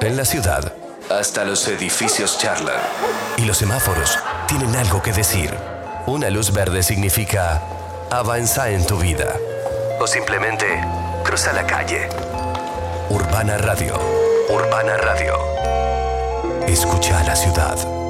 En la ciudad, hasta los edificios charlan. Y los semáforos tienen algo que decir. Una luz verde significa avanza en tu vida. O simplemente cruza la calle. Urbana Radio. Urbana Radio. Escucha a la ciudad.